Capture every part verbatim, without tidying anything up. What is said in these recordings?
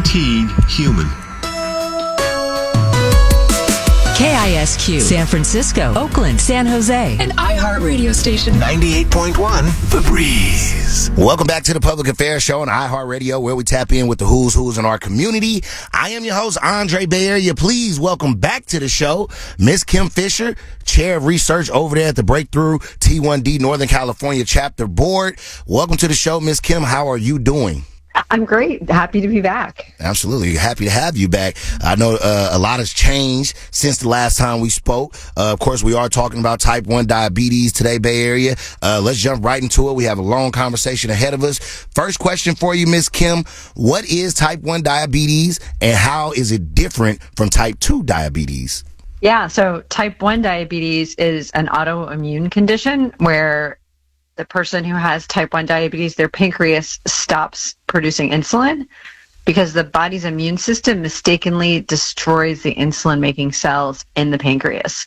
guaranteed human. K I S Q, San Francisco, Oakland, San Jose, and iHeart Radio Station ninety-eight point one, The Breeze. Welcome back to the Public Affairs Show on iHeart Radio, where we tap in with the who's who's in our community. I am your host, Andre Bay Area. Please welcome back to the show, Miss Kim Fisher, Chair of Research over there at the Breakthrough T one D Northern California Chapter Board. Welcome to the show, Miss Kim. How are you doing? I'm great. Happy to be back. Absolutely. Happy to have you back. I know uh, a lot has changed since the last time we spoke. Uh, of course, we are talking about type one diabetes today, Bay Area. Uh, let's jump right into it. We have a long conversation ahead of us. First question for you, Miss Kim. What is type one diabetes and how is it different from type two diabetes? Yeah, so type one diabetes is an autoimmune condition where the person who has type one diabetes, their pancreas stops producing insulin because the body's immune system mistakenly destroys the insulin-making cells in the pancreas.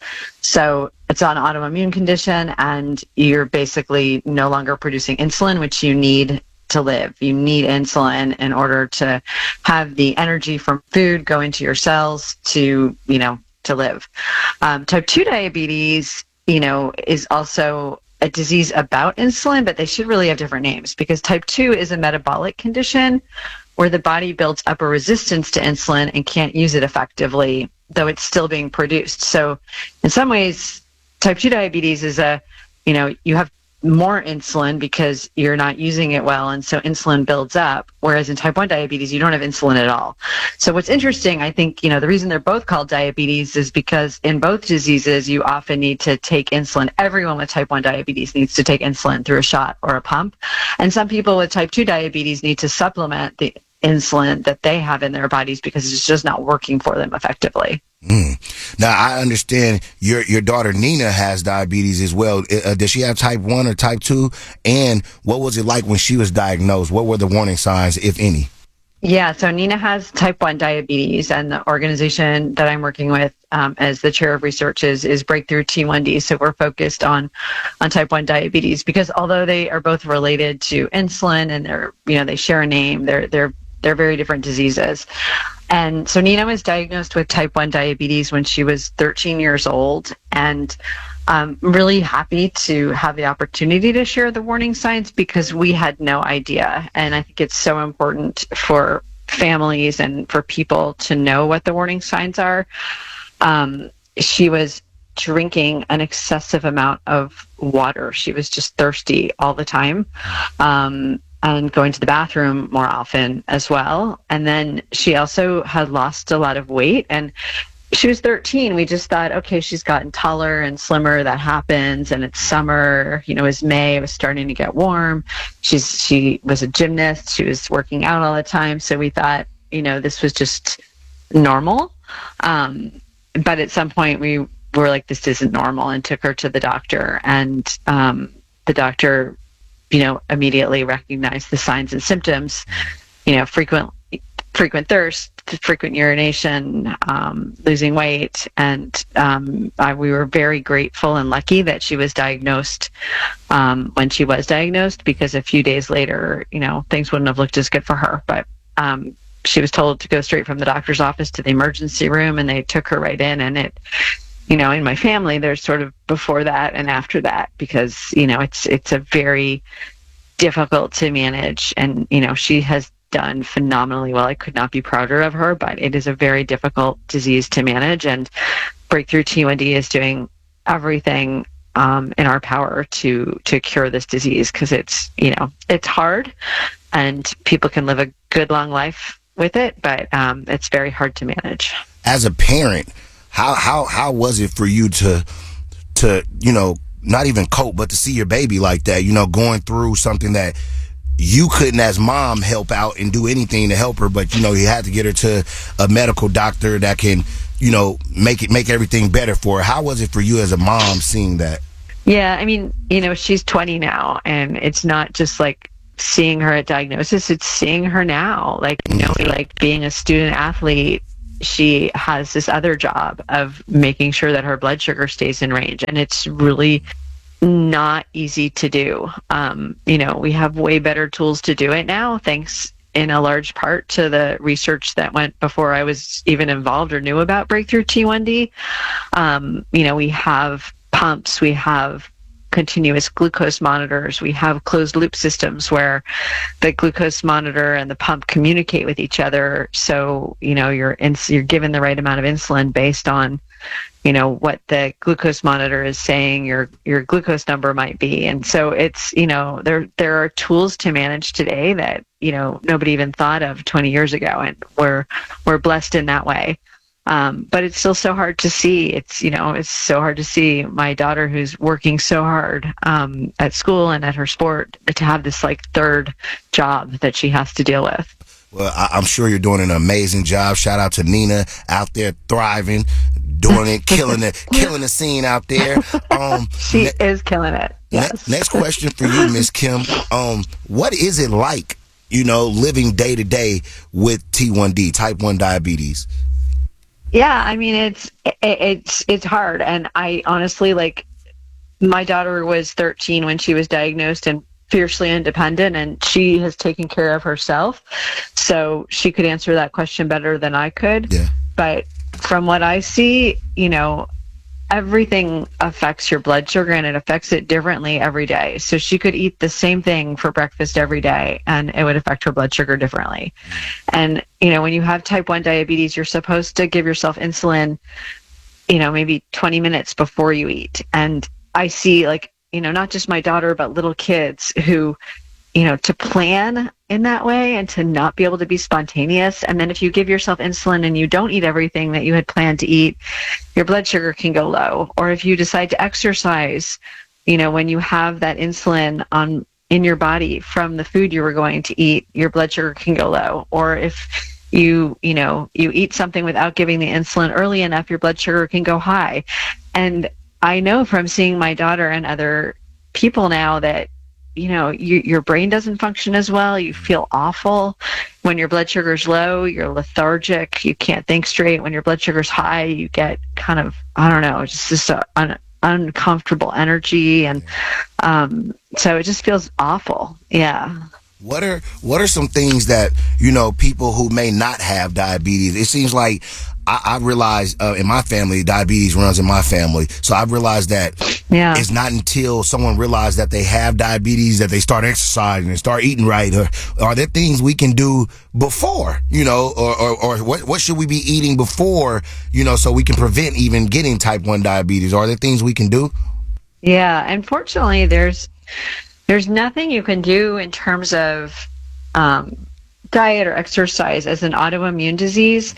So it's an autoimmune condition, and you're basically no longer producing insulin, which you need to live. You need insulin in order to have the energy from food go into your cells to, you know, to live. Um, type two diabetes, you know, is also a disease about insulin, but they should really have different names because type two is a metabolic condition where the body builds up a resistance to insulin and can't use it effectively, though it's still being produced. So in some ways, type two diabetes is a, you know, you have more insulin because you're not using it well, and so insulin builds up, whereas in type one diabetes, you don't have insulin at all. So what's interesting, I think, you know, the reason they're both called diabetes is because in both diseases, you often need to take insulin. Everyone with type one diabetes needs to take insulin through a shot or a pump, and some people with type two diabetes need to supplement the insulin that they have in their bodies because it's just not working for them effectively. Mm. Now, I understand your your daughter Nina has diabetes as well. Uh, does she have type one or type two? And what was it like when she was diagnosed? What were the warning signs, if any? Yeah, so Nina has type one diabetes, and the organization that I'm working with um, as the chair of research is, is Breakthrough T one D. So we're focused on on type one diabetes because although they are both related to insulin and they're, you know, they share a name, they're they're they're very different diseases. And so Nina was diagnosed with type one diabetes when she was thirteen years old, and I'm really happy to have the opportunity to share the warning signs because we had no idea. And I think it's so important for families and for people to know what the warning signs are. Um, she was drinking an excessive amount of water. She was just thirsty all the time. Um, and going to the bathroom more often as well. And then she also had lost a lot of weight, and she was thirteen. We just thought, okay, she's gotten taller and slimmer. That happens. And it's summer, you know, it was May, it was starting to get warm. She's, she was a gymnast. She was working out all the time. So we thought, you know, this was just normal. Um, but at some point we were like, this isn't normal, and took her to the doctor. And um, the doctor, you know, immediately recognized the signs and symptoms, you know, frequent, frequent thirst, frequent urination, um, losing weight. And um, I, we were very grateful and lucky that she was diagnosed um, when she was diagnosed, because a few days later, you know, things wouldn't have looked as good for her. But um, she was told to go straight from the doctor's office to the emergency room, and they took her right in. And it, you know, in my family, there's sort of before that and after that, because, you know, it's it's a very difficult to manage. And, you know, she has done phenomenally well. I could not be prouder of her, but it is a very difficult disease to manage. And Breakthrough T one D is doing everything um, in our power to to cure this disease, because it's, you know, it's hard, and people can live a good long life with it, but um, it's very hard to manage. As a parent, How how how was it for you to to you know not even cope, but to see your baby like that, you know, going through something that you couldn't as mom help out and do anything to help her, but you know you had to get her to a medical doctor that can, you know, make it make everything better for her. How was it for you as a mom seeing that? Yeah, I mean, you know, she's twenty now, and it's not just like seeing her at diagnosis, it's seeing her now, like, you know, like being a student athlete. She has this other job of making sure that her blood sugar stays in range, and it's really not easy to do. Um, you know, we have way better tools to do it now, thanks in a large part to the research that went before I was even involved or knew about breakthrough T one D. Um, you know, we have pumps, we have continuous glucose monitors, we have closed loop systems where the glucose monitor and the pump communicate with each other. So, you know, you're ins- you're given the right amount of insulin based on, you know, what the glucose monitor is saying your your glucose number might be. And so it's, you know, there there are tools to manage today that, you know, nobody even thought of twenty years ago, and we're we're blessed in that way. Um, but it's still so hard to see. It's, you know, it's so hard to see my daughter, who's working so hard um, at school and at her sport, to have this like third job that she has to deal with. Well, I, I'm sure you're doing an amazing job. Shout out to Nina out there thriving, doing it, killing it, killing the scene out there. Um, she ne- is killing it. Yes. Ne- next question for you, Miss Kim. Um, what is it like, you know, living day to day with T one D, type one diabetes? Yeah, I mean, it's it, it's it's hard, and I honestly, like, my daughter was thirteen when she was diagnosed and fiercely independent, and she has taken care of herself, so she could answer that question better than I could. Yeah. But from what I see, you know, everything affects your blood sugar, and it affects it differently every day. So she could eat the same thing for breakfast every day, and it would affect her blood sugar differently. And, you know, when you have type one diabetes, you're supposed to give yourself insulin, you know, maybe twenty minutes before you eat. And I see, like, you know, not just my daughter, but little kids who, you know, to plan in that way and to not be able to be spontaneous. And then if you give yourself insulin and you don't eat everything that you had planned to eat, your blood sugar can go low. Or if you decide to exercise, you know, when you have that insulin on in your body from the food you were going to eat, your blood sugar can go low. Or if you, you know, you eat something without giving the insulin early enough, your blood sugar can go high. And I know from seeing my daughter and other people now that, you know, you, your brain doesn't function as well. You feel awful when your blood sugar's low. You're lethargic. You can't think straight. When your blood sugar's high, you get kind of, I don't know, just this uh, un, uncomfortable energy. And um, so it just feels awful. Yeah. What are what are some things that, you know, people who may not have diabetes? It seems like I, I realize uh, in my family, diabetes runs in my family. So I realized that yeah. it's not until someone realizes that they have diabetes that they start exercising and start eating right. Or are there things we can do before, you know, or, or, or what, what should we be eating before, you know, so we can prevent even getting type one diabetes? Are there things we can do? Yeah, unfortunately, there's there's nothing you can do in terms of um, diet or exercise as an autoimmune disease.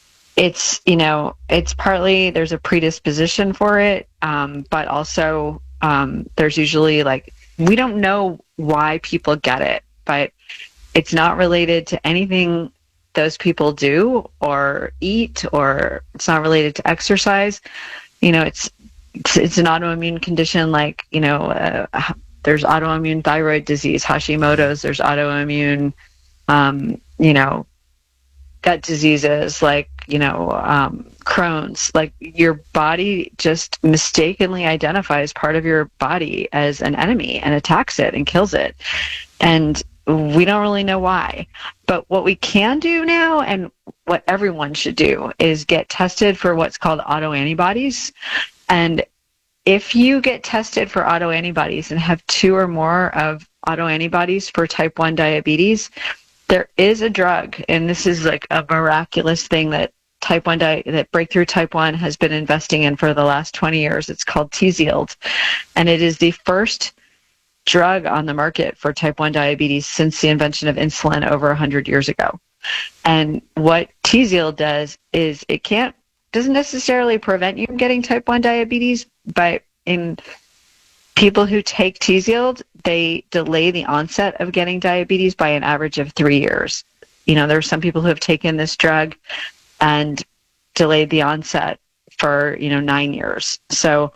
It's, you know, it's partly there's a predisposition for it, um, but also um, there's usually, like, we don't know why people get it, but it's not related to anything those people do or eat, or it's not related to exercise. You know, it's it's, it's an autoimmune condition, like, you know, uh, there's autoimmune thyroid disease, Hashimoto's, there's autoimmune, um, you know, gut diseases like, you know, um, Crohn's. Like, your body just mistakenly identifies part of your body as an enemy and attacks it and kills it. And we don't really know why. But what we can do now, and what everyone should do, is get tested for what's called autoantibodies. And if you get tested for autoantibodies and have two or more of autoantibodies for type one diabetes, there is a drug, and this is like a miraculous thing that type one di- that Breakthrough Type one has been investing in for the last twenty years. It's called Tzield, and it is the first drug on the market for type one diabetes since the invention of insulin over one hundred years ago. And what Tzield does is it can't doesn't necessarily prevent you from getting type one diabetes, but in people who take Tzield, they delay the onset of getting diabetes by an average of three years. You know, there are some people who have taken this drug and delayed the onset for, you know, nine years. So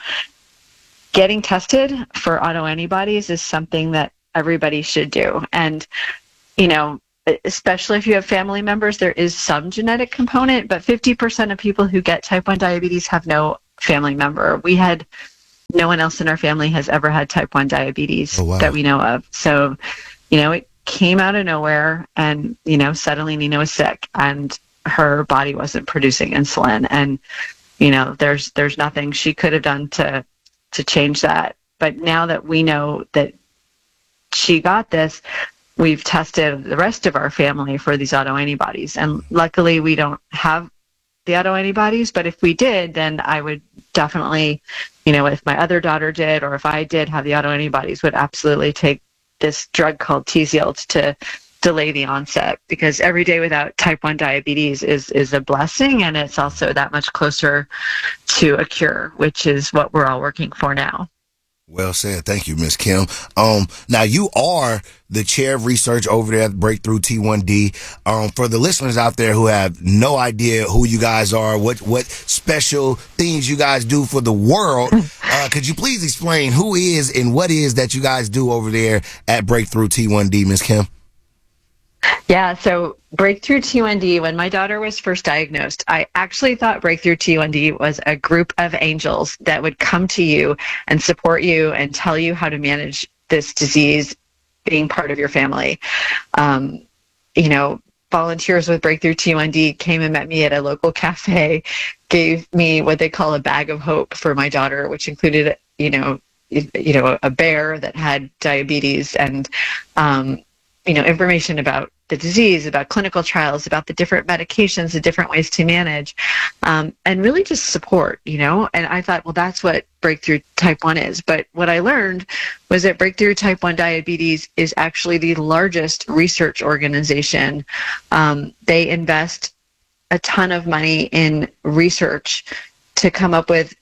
getting tested for autoantibodies is something that everybody should do. And, you know, especially if you have family members, there is some genetic component, but fifty percent of people who get type one diabetes have no family member. We had no one else in our family has ever had type one diabetes. Oh, wow. That we know of. So, you know, it, came out of nowhere, and, you know, suddenly Nina was sick and her body wasn't producing insulin. And, you know, there's, there's nothing she could have done to, to change that. But now that we know that she got this, we've tested the rest of our family for these autoantibodies. And luckily we don't have the autoantibodies, but if we did, then I would definitely, you know, if my other daughter did, or if I did have the autoantibodies, would absolutely take this drug called Tzield to delay the onset, because every day without type one diabetes is, is a blessing, and it's also that much closer to a cure, which is what we're all working for now. Well said. Thank you, Miz Kim. Um, now you are the chair of research over there at Breakthrough T one D. Um, for the listeners out there who have no idea who you guys are, what, what special things you guys do for the world, uh, could you please explain who is and what is that you guys do over there at Breakthrough T one D, Miz Kim? Yeah, so Breakthrough T one D, when my daughter was first diagnosed, I actually thought Breakthrough T one D was a group of angels that would come to you and support you and tell you how to manage this disease being part of your family. Um, you know, volunteers with Breakthrough T one D came and met me at a local cafe, gave me what they call a bag of hope for my daughter, which included, you know, you know, a bear that had diabetes and, um, you know, information about the disease, about clinical trials, about the different medications, the different ways to manage, um, and really just support, you know. And I thought, well, that's what Breakthrough Type one is. But what I learned was that Breakthrough Type one Diabetes is actually the largest research organization. Um, they invest a ton of money in research to come up with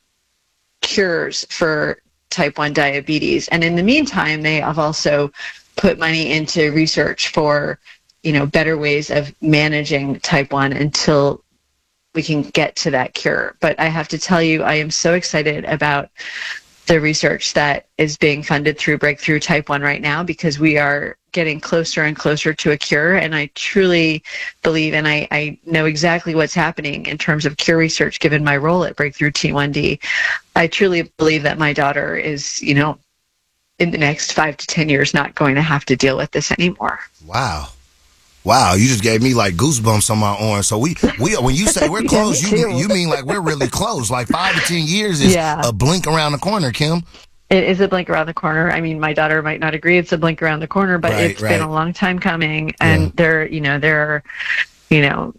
cures for type one diabetes. And in the meantime, they have also put money into research for, you know, better ways of managing type one until we can get to that cure. But I have to tell you, I am so excited about the research that is being funded through Breakthrough Type one right now, because we are getting closer and closer to a cure. And I truly believe, and I, I know exactly what's happening in terms of cure research, given my role at Breakthrough T one D. I truly believe that my daughter is, you know, in the next five to ten years, not going to have to deal with this anymore. Wow. Wow, you just gave me like goosebumps on my arm. So we, we when you say we're close, yeah, you you mean like we're really close. Like five to ten years is yeah. a blink around the corner, Kim. It is a blink around the corner. I mean, my daughter might not agree it's a blink around the corner, but right, it's right. been a long time coming. And yeah. there, you know, there are, you know,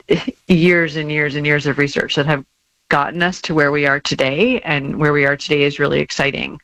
years and years and years of research that have gotten us to where we are today, and where we are today is really exciting.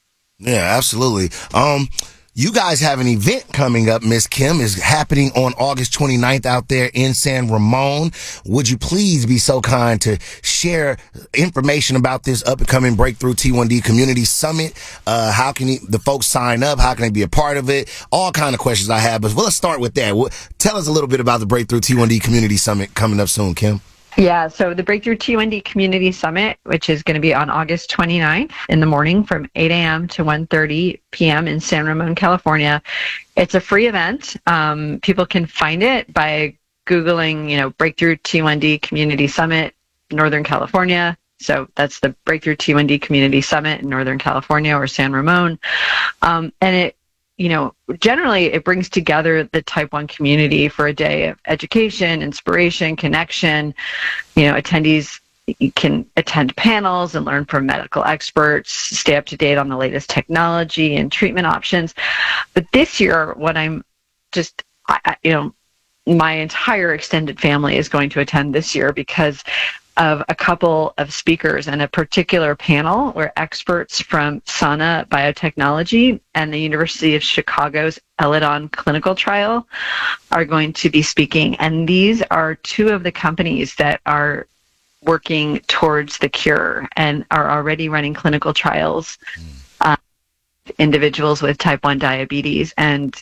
Yeah, absolutely. Um, you guys have an event coming up, Miss Kim, is happening on August twenty-ninth out there in San Ramon. Would you please be so kind to share information about this upcoming Breakthrough T one D Community Summit? Uh, how can he, the folks sign up? How can they be a part of it? All kind of questions I have, but well, let's start with that. Tell us a little bit about the Breakthrough T one D Community Summit coming up soon, Kim. Yeah, so the Breakthrough T one D Community Summit, which is going to be on August twenty-ninth in the morning from eight a.m. to one thirty p.m. in San Ramon, California. It's a free event. Um, people can find it by Googling, you know, Breakthrough T one D Community Summit, Northern California. So that's the Breakthrough T one D Community Summit in Northern California or San Ramon. Um, and it, you know, generally it brings together the type one community for a day of education, inspiration, connection. You know, attendees you can attend panels and learn from medical experts, stay up to date on the latest technology and treatment options. But this year, what I'm just, I, you know, my entire extended family is going to attend this year because of a couple of speakers and a particular panel where experts from Sana Biotechnology and the University of Chicago's Eledon clinical trial are going to be speaking. And these are two of the companies that are working towards the cure and are already running clinical trials, uh, individuals with type one diabetes. And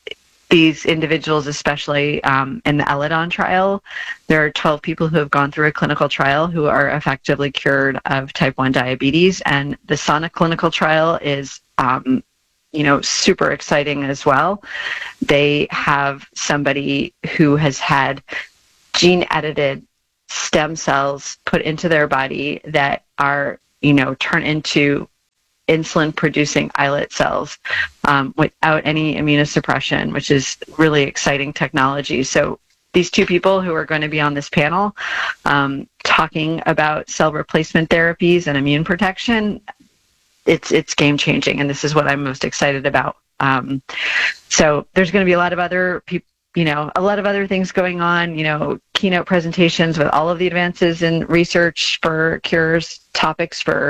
these individuals, especially um, in the Eledon trial, there are twelve people who have gone through a clinical trial who are effectively cured of type one diabetes. And the Sana clinical trial is, um, you know, super exciting as well. They have somebody who has had gene-edited stem cells put into their body that are, you know, turn into insulin-producing islet cells um, without any immunosuppression, which is really exciting technology. So these two people who are going to be on this panel um, talking about cell replacement therapies and immune protection, it's it's game-changing, and this is what I'm most excited about. Um, so there's going to be a lot of other people, you know, a lot of other things going on, you know, keynote presentations with all of the advances in research for cures, topics for,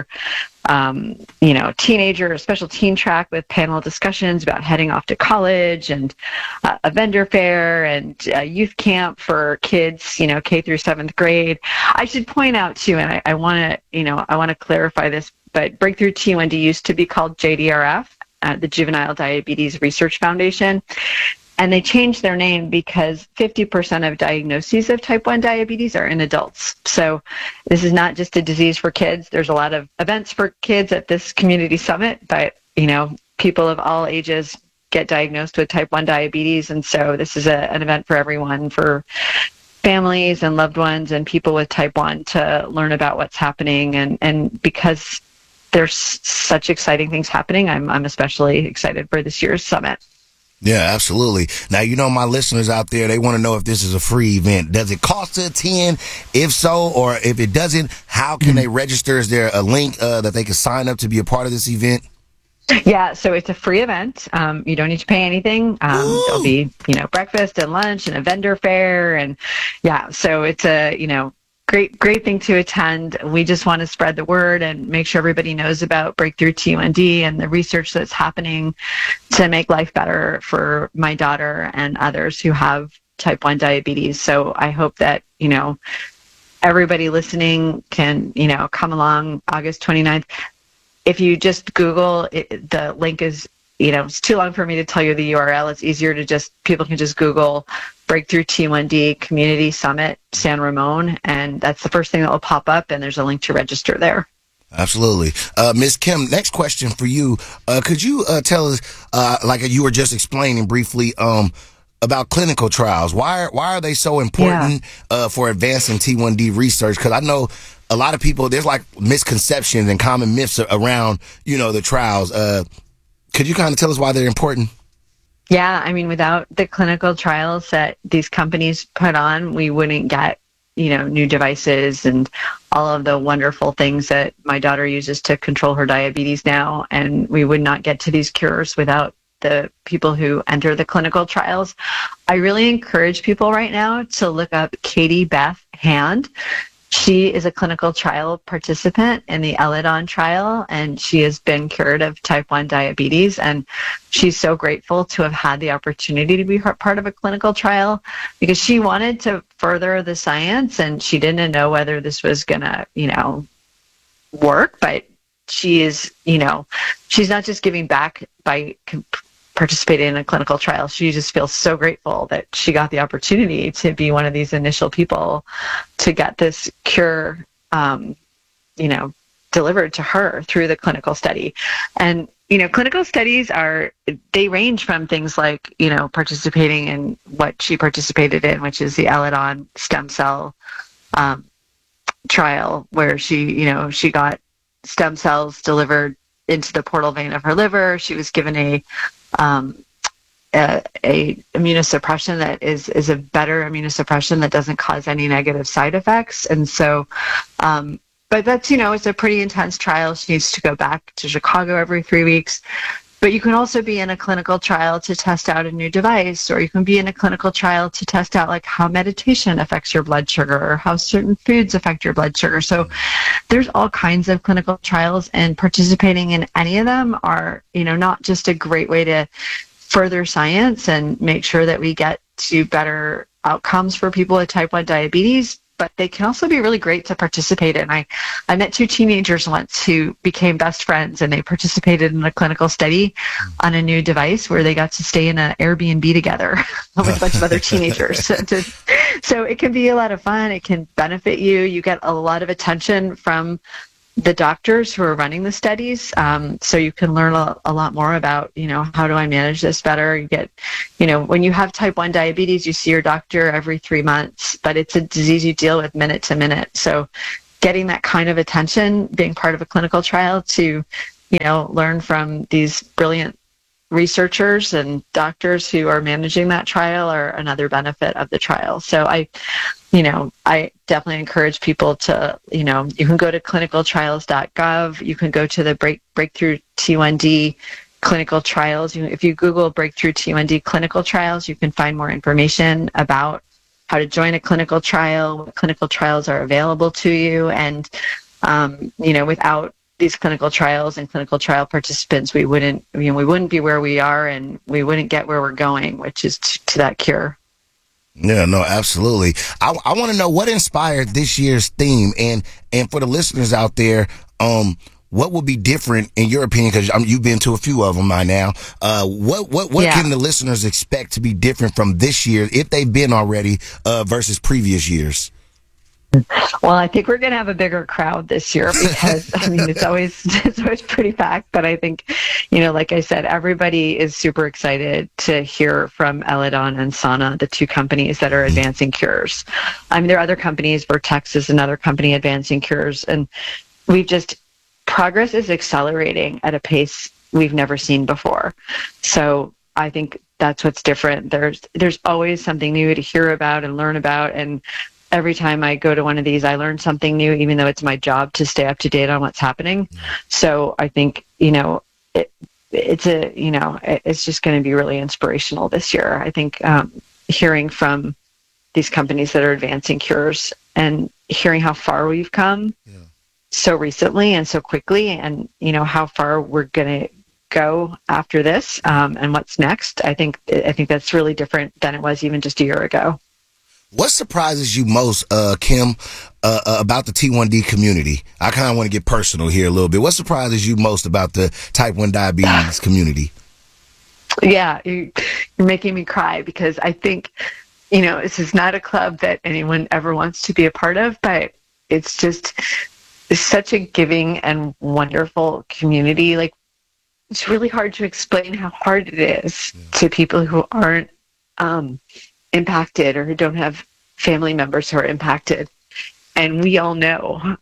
um, you know, teenager, special teen track with panel discussions about heading off to college, and uh, a vendor fair and a youth camp for kids, you know, K through seventh grade. I should point out too, and I, I want to, you know, I want to clarify this, but Breakthrough T one D used to be called J D R F, uh, the Juvenile Diabetes Research Foundation. And they changed their name because fifty percent of diagnoses of type one diabetes are in adults. So this is not just a disease for kids. There's a lot of events for kids at this community summit, but, you know, people of all ages get diagnosed with type one diabetes. And so this is a, an event for everyone, for families and loved ones and people with type one to learn about what's happening. And, and because there's such exciting things happening, I'm, I'm especially excited for this year's summit. Yeah, absolutely. Now, you know, my listeners out there, they want to know if this is a free event. Does it cost to attend? If so, or if it doesn't, how can mm-hmm. they register? Is there a link uh, that they can sign up to be a part of this event? Yeah, so it's a free event. Um, you don't need to pay anything. Um, there'll be, you know, breakfast and lunch and a vendor fair. And yeah, so it's a, you know, Great, great thing to attend. We just want to spread the word and make sure everybody knows about Breakthrough T one D and the research that's happening to make life better for my daughter and others who have type one diabetes. So I hope that, you know, everybody listening can, you know, come along August twenty-ninth. If you just Google it, the link is, you know, it's too long for me to tell you the U R L. It's easier to just, people can just Google Breakthrough T one D Community Summit San Ramon, and that's the first thing that will pop up, and there's a link to register there. Absolutely. Uh, Miz Kim, next question for you. Uh, could you uh, tell us, uh, like you were just explaining briefly, um, about clinical trials? Why are, why are they so important yeah. uh, for advancing T one D research? Because I know a lot of people, there's like misconceptions and common myths around, you know, the trials. Uh, could you kind of tell us why they're important? Yeah, I mean, without the clinical trials that these companies put on, we wouldn't get, you know, new devices and all of the wonderful things that my daughter uses to control her diabetes now. And we would not get to these cures without the people who enter the clinical trials. I really encourage people right now to look up Katie Beth Hand. She is a clinical trial participant in the Eledon trial, and she has been cured of type one diabetes. And she's so grateful to have had the opportunity to be part of a clinical trial because she wanted to further the science, and she didn't know whether this was going to, you know, work. But she is, you know, she's not just giving back by participated in a clinical trial. She just feels so grateful that she got the opportunity to be one of these initial people to get this cure, um, you know, delivered to her through the clinical study. And, you know, clinical studies are, they range from things like, you know, participating in what she participated in, which is the Eledon stem cell um, trial, where she, you know, she got stem cells delivered into the portal vein of her liver. She was given a Um, a, a immunosuppression that is, is a better immunosuppression that doesn't cause any negative side effects. And so, um, but that's, you know, it's a pretty intense trial. She needs to go back to Chicago every three weeks. But you can also be in a clinical trial to test out a new device, or you can be in a clinical trial to test out like how meditation affects your blood sugar or how certain foods affect your blood sugar. So there's all kinds of clinical trials, and participating in any of them are, you know, not just a great way to further science and make sure that we get to better outcomes for people with type one diabetes, but they can also be really great to participate in. I, I met two teenagers once who became best friends, and they participated in a clinical study on a new device where they got to stay in an Airbnb together with a bunch of other teenagers. So, to, so it can be a lot of fun. It can benefit you. You get a lot of attention from the doctors who are running the studies. Um, so you can learn a, a lot more about, you know, how do I manage this better? You get, you know, when you have type one diabetes, you see your doctor every three months, but it's a disease you deal with minute to minute. So getting that kind of attention, being part of a clinical trial to you know, learn from these brilliant researchers and doctors who are managing that trial are another benefit of the trial. So I, you know, I definitely encourage people to, you know, you can go to clinical trials dot gov. You can go to the break, Breakthrough T one D clinical trials. You, if you Google Breakthrough T one D clinical trials, you can find more information about how to join a clinical trial, what clinical trials are available to you. And, um, you know, without these clinical trials and clinical trial participants, we wouldn't, you know, we wouldn't be where we are, and we wouldn't get where we're going, which is to, to that cure. Yeah, no, absolutely. I, I want to know what inspired this year's theme, and and for the listeners out there, um, what would be different in your opinion? Because you've been to a few of them by now. Uh, what what what Yeah. can the listeners expect to be different from this year, if they've been already, uh, versus previous years? Well, I think we're going to have a bigger crowd this year because, I mean, it's always it's always pretty packed. But I think, you know, like I said, everybody is super excited to hear from Eledon and Sana, the two companies that are advancing cures. I mean, there are other companies. Vertex is another company advancing cures. And we've just, progress is accelerating at a pace we've never seen before. So I think that's what's different. There's There's always something new to hear about and learn about. And every time I go to one of these, I learn something new, even though it's my job to stay up to date on what's happening. So I think, you know, it, it's a, you know, it's just going to be really inspirational this year. I think um, hearing from these companies that are advancing cures and hearing how far we've come yeah. so recently and so quickly, and, you know, how far we're going to go after this um, and what's next. I think, I think that's really different than it was even just a year ago. What surprises you most, uh, Kim, uh, uh, about the T one D community? I kind of want to get personal here a little bit. What surprises you most about the type one diabetes community? Yeah, you, you're making me cry because I think, you know, this is not a club that anyone ever wants to be a part of, but it's just it's such a giving and wonderful community. Like, it's really hard to explain how hard it is yeah. to people who aren't um, impacted or who don't have family members who are impacted. And we all know.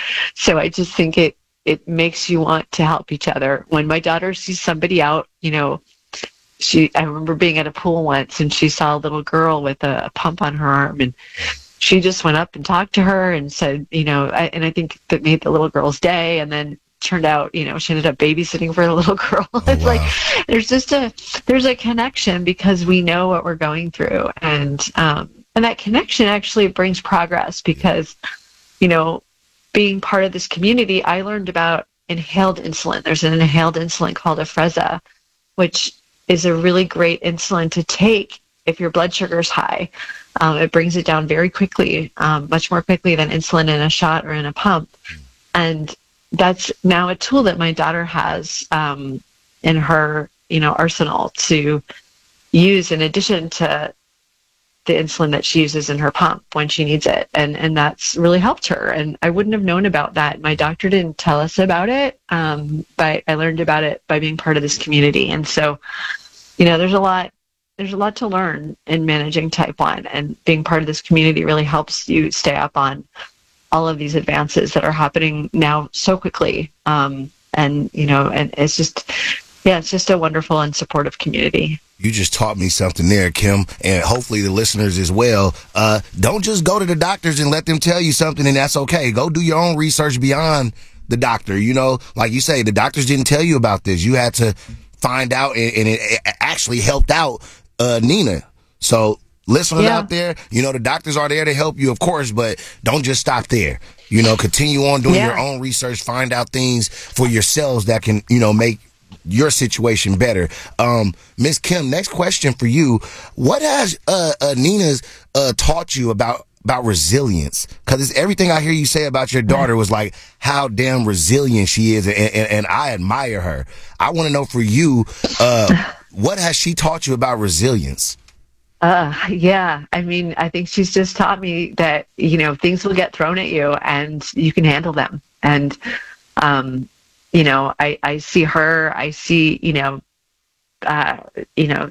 So I just think it, it makes you want to help each other. When my daughter sees somebody out, you know, she, I remember being at a pool once and she saw a little girl with a, a pump on her arm, and she just went up and talked to her and said, you know, I, and I think that made the little girl's day. And then turned out, you know, she ended up babysitting for the little girl. Oh, it's wow. like there's just a there's a connection because we know what we're going through, and um, and that connection actually brings progress because, you know, being part of this community, I learned about inhaled insulin. There's an inhaled insulin called Afrezza, which is a really great insulin to take if your blood sugar is high. Um, it brings it down very quickly, um, much more quickly than insulin in a shot or in a pump, and that's now a tool that my daughter has um, in her, you know, arsenal to use in addition to the insulin that she uses in her pump when she needs it. And, and that's really helped her. And I wouldn't have known about that. My doctor didn't tell us about it, um, but I learned about it by being part of this community. And so, you know, there's a lot, there's a lot to learn in managing type one, and being part of this community really helps you stay up on all of these advances that are happening now so quickly. Um, and, you know, and it's just, yeah, it's just a wonderful and supportive community. You just taught me something there, Kim, and hopefully the listeners as well. Uh, don't just go to the doctors and let them tell you something and that's okay. Go do your own research beyond the doctor. You know, like you say, the doctors didn't tell you about this. You had to find out, and, and it actually helped out uh, Nina. So, listeners yeah. out there, you know, the doctors are there to help you, of course, but don't just stop there. You know, continue on doing yeah. your own research, find out things for yourselves that can, you know, make your situation better. Um, Miss Kim, next question for you. What has uh, uh, Nina's uh, taught you about about resilience? Because it's everything I hear you say about your daughter was like how damn resilient she is, and, and, and I admire her. I want to know for you, uh, what has she taught you about resilience? Uh, yeah. I mean, I think she's just taught me that, you know, things will get thrown at you and you can handle them. And, um, you know, I, I see her, I see, you know, uh, you know,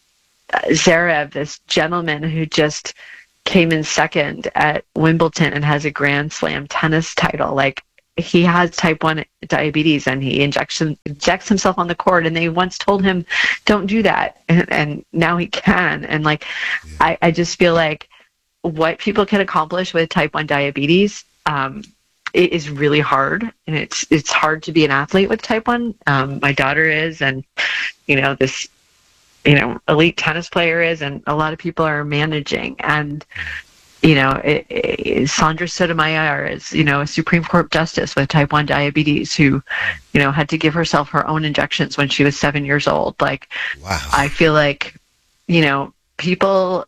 Zverev, this gentleman who just came in second at Wimbledon and has a Grand Slam tennis title. Like, he has type one diabetes and he injects, injects himself on the cord, and they once told him, don't do that. And, and now he can. And like, yeah. I, I just feel like what people can accomplish with type one diabetes, um, it is really hard. And it's, it's hard to be an athlete with type one. Um, my daughter is, and, you know, this, you know, elite tennis player is, and a lot of people are managing. And, you know, it, it, Sandra Sotomayor is, you know, a Supreme Court justice with type one diabetes who, you know, had to give herself her own injections when she was seven years old. Like, wow. I feel like, you know, people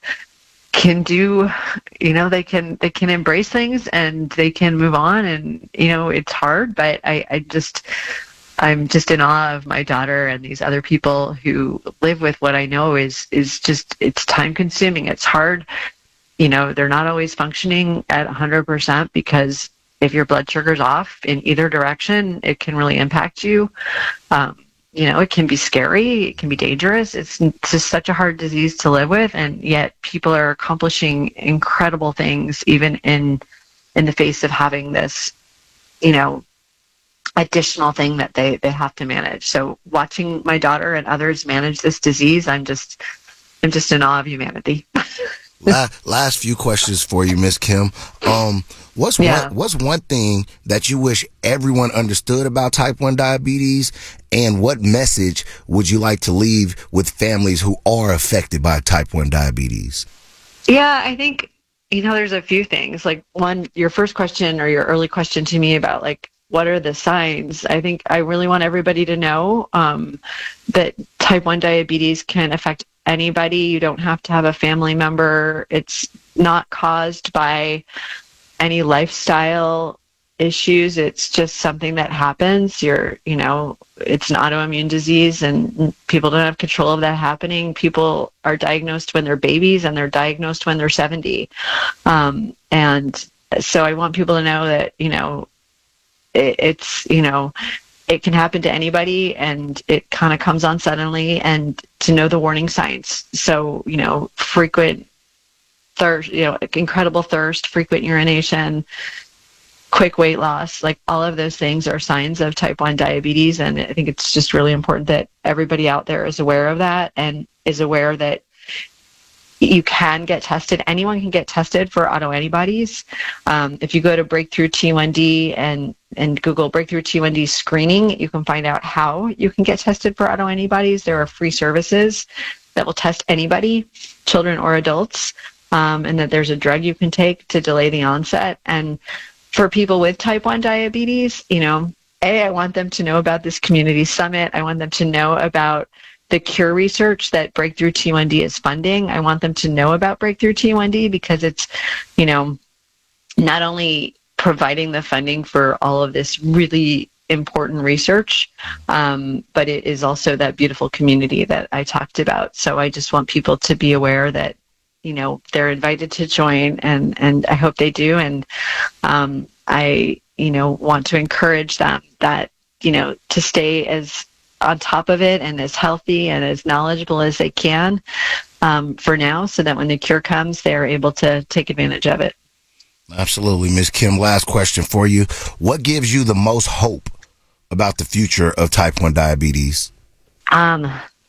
can do, you know, they can, they can embrace things and they can move on, and, you know, it's hard, but I, I just, I'm just in awe of my daughter and these other people who live with what I know is, is just, it's time consuming. It's hard. You know, they're not always functioning at one hundred percent, because if your blood sugar's off in either direction, it can really impact you. Um, you know, it can be scary. It can be dangerous. It's, it's just such a hard disease to live with. And yet people are accomplishing incredible things, even in, in the face of having this, you know, additional thing that they, they have to manage. So watching my daughter and others manage this disease, I'm just, I'm just in awe of humanity. last, last few questions for you, Miss Kim. Um, what's yeah. one, what's one thing that you wish everyone understood about type one diabetes, and what message would you like to leave with families who are affected by type one diabetes? Yeah, I think, you know, there's a few things. Like, one, your first question or your early question to me about, like, what are the signs? I think I really want everybody to know um, that type one diabetes can affect anybody. You don't have to have a family member. It's not caused by any lifestyle issues. It's just something that happens. You're, you know, it's an autoimmune disease, and people don't have control of that happening. People are diagnosed when they're babies, and they're diagnosed when they're seventy. Um, and so I want people to know that, you know, it, it's, you know, it can happen to anybody, and it kind of comes on suddenly, and to know the warning signs. So, you know, frequent thirst, you know, incredible thirst, frequent urination, quick weight loss, like all of those things are signs of type one diabetes. And I think it's just really important that everybody out there is aware of that, and is aware that you can get tested. Anyone can get tested for autoantibodies. Um, if you go to Breakthrough T one D and, and Google Breakthrough T one D screening, you can find out how you can get tested for autoantibodies. There are free services that will test anybody, children or adults, um, and that there's a drug you can take to delay the onset. And for people with type one diabetes, you know, A, I want them to know about this community summit. I want them to know about the cure research that Breakthrough T one D is funding. I want them to know about Breakthrough T one D, because it's, you know, not only providing the funding for all of this really important research, um, but it is also that beautiful community that I talked about. So I just want people to be aware that, you know, they're invited to join, and, and I hope they do. And um, I, you know, want to encourage them that, you know, to stay as on top of it and as healthy and as knowledgeable as they can um, for now, so that when the cure comes, they're able to take advantage of it. Absolutely. Miz Kim, last question for you. What gives you the most hope about the future of type one diabetes? Um,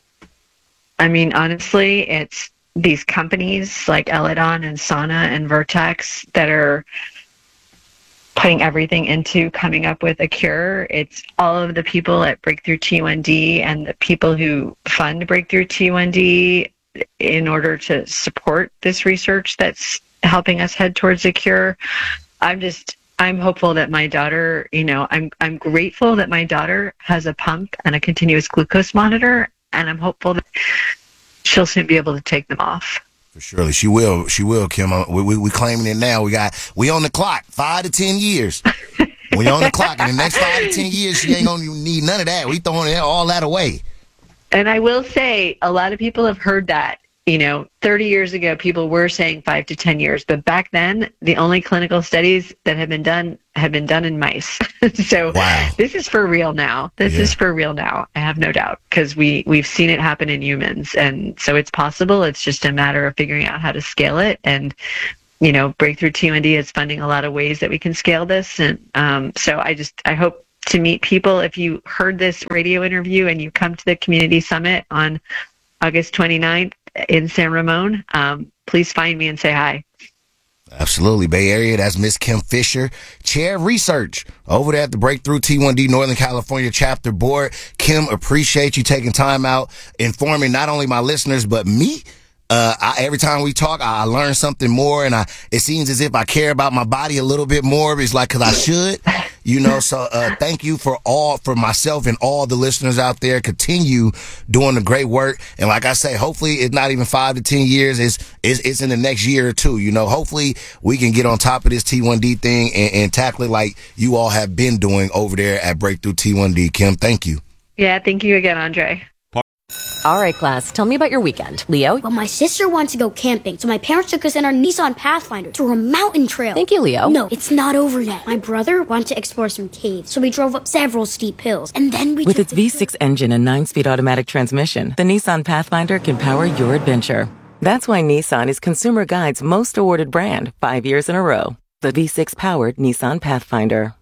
I mean, honestly, it's these companies like Eledon and Sana and Vertex that are putting everything into coming up with a cure. It's all of the people at Breakthrough T one D and the people who fund Breakthrough T one D in order to support this research that's helping us head towards a cure. I'm just, I'm hopeful that my daughter, you know, I'm, I'm grateful that my daughter has a pump and a continuous glucose monitor, and I'm hopeful that she'll soon be able to take them off. For surely she will. She will, Kim. We, we we claiming it now. We got we on the clock. Five to ten years. We on the clock. In the next five to ten years, she ain't gonna need none of that. We throwing all that away. And I will say, a lot of people have heard that. You know, thirty years ago, people were saying five to ten years, but back then, the only clinical studies that had been done had been done in mice. So wow. This is for real now. This yeah. is for real now. I have no doubt, because we, we've seen it happen in humans. And so it's possible. It's just a matter of figuring out how to scale it. And you know, Breakthrough T one D is funding a lot of ways that we can scale this. And um, so I just, I hope to meet people. If you heard this radio interview and you come to the Community Summit on August twenty-ninth in San Ramon, um, please find me and say hi. Absolutely. Bay Area, that's Miss Kim Fisher, Chair of Research over there at the Breakthrough T one D Northern California Chapter Board. Kim, appreciate you taking time out, informing not only my listeners, but me. Uh, I, every time we talk, I, I learn something more, and I, it seems as if I care about my body a little bit more. It's like, cause I should, you know, so, uh, thank you for all, for myself and all the listeners out there. Continue doing the great work. And like I say, hopefully it's not even five to ten years. It's, it's, it's in the next year or two, you know, hopefully we can get on top of this T one D thing and, and tackle it like you all have been doing over there at Breakthrough T one D. Kim, thank you. Yeah. Thank you again, Andre. All right, class, tell me about your weekend. Leo? Well, my sister wanted to go camping, so my parents took us in our Nissan Pathfinder through a mountain trail. Thank you, Leo. No, it's not over yet. My brother wanted to explore some caves, so we drove up several steep hills, and then we With took its the V six engine and nine-speed automatic transmission, the Nissan Pathfinder can power your adventure. That's why Nissan is Consumer Guide's most awarded brand five years in a row. The V six-powered Nissan Pathfinder.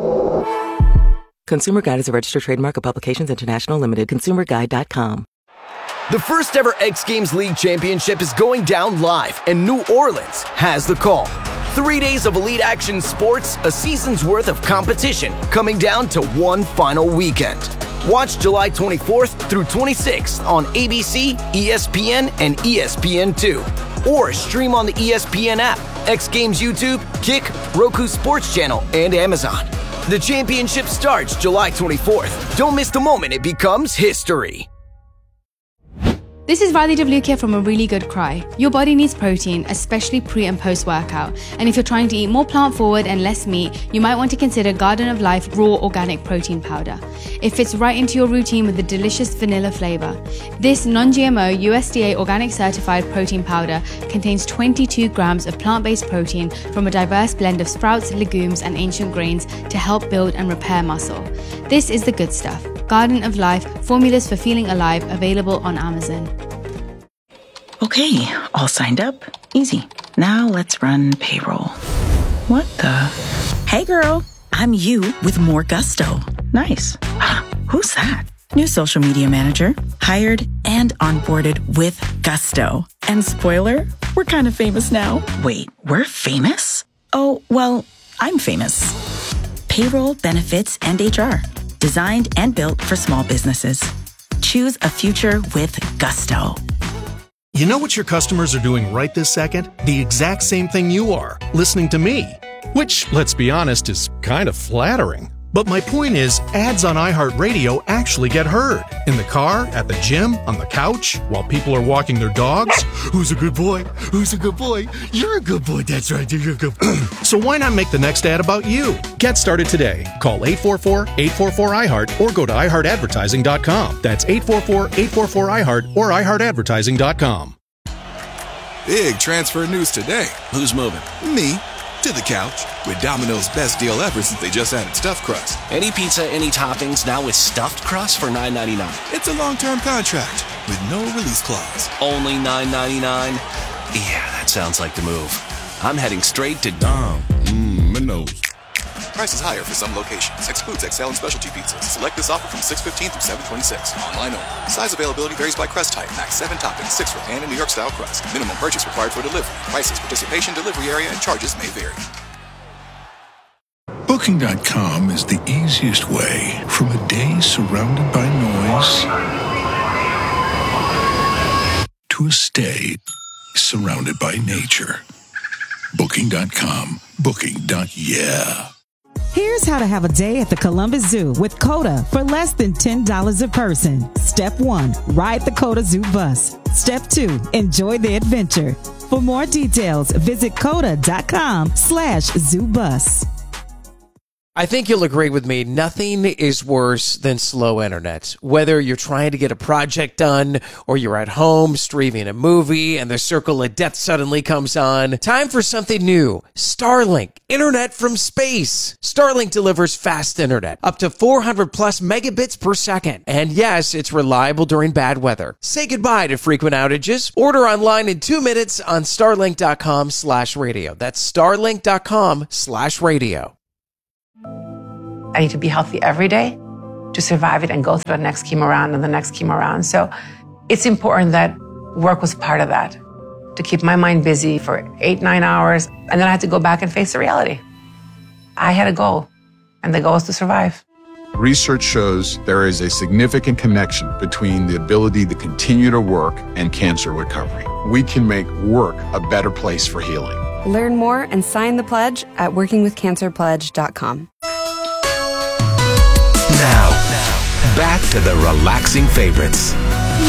Consumer Guide is a registered trademark of Publications International Limited. consumer guide dot com. The first ever X Games League Championship is going down live, and New Orleans has the call. Three days of elite action sports, a season's worth of competition, coming down to one final weekend. Watch July twenty-fourth through twenty-sixth on A B C, E S P N, and E S P N two. Or stream on the E S P N app, X Games YouTube, Kick, Roku Sports Channel, and Amazon. The championship starts July twenty-fourth. Don't miss the moment it becomes history. This is Riley W. here from A Really Good Cry. Your body needs protein, especially pre and post workout. And if you're trying to eat more plant forward and less meat, you might want to consider Garden of Life Raw Organic Protein Powder. It fits right into your routine with a delicious vanilla flavor. This non-G M O U S D A organic certified protein powder contains twenty-two grams of plant-based protein from a diverse blend of sprouts, legumes, and ancient grains to help build and repair muscle. This is the good stuff. Garden of Life, formulas for feeling alive, available on Amazon. Okay, all signed up. Easy. Now let's run payroll. What the? Hey girl, I'm you with more gusto. Nice. Who's that? New social media manager. Hired and onboarded with gusto. And spoiler, we're kind of famous now. Wait, we're famous? Oh, well, I'm famous. Payroll, benefits, and H R. Designed and built for small businesses. Choose a future with gusto. You know what your customers are doing right this second? The exact same thing you are, listening to me. Which, let's be honest, is kind of flattering. But my point is, ads on iHeartRadio actually get heard. In the car, at the gym, on the couch, while people are walking their dogs. Who's a good boy? Who's a good boy? You're a good boy, that's right, you're a good boy. So why not make the next ad about you? Get started today. Call eight four four, eight four four, I heart or go to i heart advertising dot com. That's eight four four, eight four four, I heart or i heart advertising dot com. Big transfer news today. Who's moving? Me. To the couch with Domino's best deal ever since they just added stuffed crust. Any pizza, any toppings, now with stuffed crust for nine ninety-nine. It's a long-term contract with no release clause. Only nine ninety-nine? Yeah, that sounds like the move. I'm heading straight to Dom. Mmm, Minos. Price is higher for some locations. Excludes X L and specialty pizzas. Select this offer from six fifteen through seven twenty-six. Online only. Size availability varies by crust type. Max seven toppings, six for pan and New York style crust. Minimum purchase required for delivery. Prices, participation, delivery area, and charges may vary. Booking dot com is the easiest way from a day surrounded by noise to a stay surrounded by nature. Booking dot com. Booking. Yeah. Here's how to have a day at the Columbus Zoo with COTA for less than ten dollars a person. Step one, ride the COTA Zoo bus. Step two, enjoy the adventure. For more details, visit COTA dot com slash zoo bus. I think you'll agree with me. Nothing is worse than slow internet. Whether you're trying to get a project done or you're at home streaming a movie and the circle of death suddenly comes on. Time for something new. Starlink. Internet from space. Starlink delivers fast internet. Up to four hundred plus megabits per second. And yes, it's reliable during bad weather. Say goodbye to frequent outages. Order online in two minutes on starlink.com slash radio. That's starlink.com slash radio. I need to be healthy every day to survive it and go through the next chemo round and the next chemo round. So it's important that work was part of that, to keep my mind busy for eight, nine hours. And then I had to go back and face the reality. I had a goal, and the goal is to survive. Research shows there is a significant connection between the ability to continue to work and cancer recovery. We can make work a better place for healing. Learn more and sign the pledge at working with cancer pledge dot com. Now, back to the relaxing favorites.